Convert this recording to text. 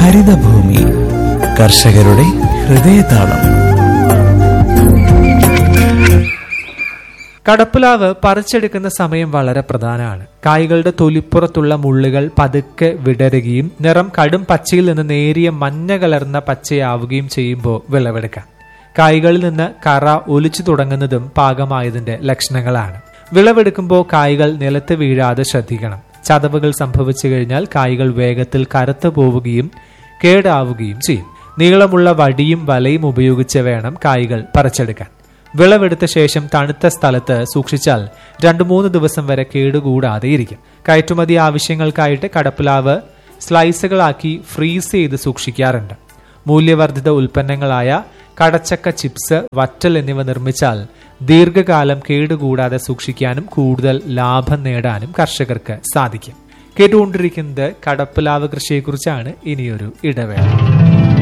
ഹരിതഭൂമി കർഷകരുടെ ഹൃദയതാളം. കടപ്പുലാവ് പറിച്ചെടുക്കുന്ന സമയം വളരെ പ്രധാനമാണ്. കായ്കളുടെ തൊലിപ്പുറത്തുള്ള മുള്ളുകൾ പതുക്കെ വിടരുകയും നിറം കടും പച്ചയിൽ നിന്ന് നേരിയ മഞ്ഞ കലർന്ന പച്ചയാവുകയും ചെയ്യുമ്പോൾ വിളവെടുക്കാം. കായ്കളിൽ നിന്ന് കറ ഒലിച്ചു തുടങ്ങുന്നതും പാകമായതിന്റെ ലക്ഷണങ്ങളാണ്. വിളവെടുക്കുമ്പോൾ കായ്കൾ നിലത്ത് വീഴാതെ ശ്രദ്ധിക്കണം. ചതവുകൾ സംഭവിച്ചു കഴിഞ്ഞാൽ കായ്കൾ വേഗത്തിൽ കറുത്തു പോവുകയും കേടാവുകയും ചെയ്യും. നീളമുള്ള വടിയും വലയും ഉപയോഗിച്ച് വേണം കായ്കൾ പറിച്ചെടുക്കാൻ. വിളവെടുത്ത ശേഷം തണുത്ത സ്ഥലത്ത് സൂക്ഷിച്ചാൽ 2-3 ദിവസം വരെ കേടുകൂടാതെ ഇരിക്കും. കയറ്റുമതി ആവശ്യങ്ങൾക്കായിട്ട് കടപ്പുലാവ് സ്ലൈസുകളാക്കി ഫ്രീസ് ചെയ്ത് സൂക്ഷിക്കാറുണ്ട്. മൂല്യവർദ്ധിത ഉൽപ്പന്നങ്ങളായ കടച്ചക്ക ചിപ്സ്, വറ്റൽ എന്നിവ നിർമ്മിച്ചാൽ ദീർഘകാലം കേടുകൂടാതെ സൂക്ഷിക്കാനും കൂടുതൽ ലാഭം നേടാനും കർഷകർക്ക് സാധിക്കും. കേട്ടുകൊണ്ടിരിക്കുന്നത് കടപ്പുലാവ് കൃഷിയെക്കുറിച്ചാണ്. ഇനിയൊരു ഇടവേള.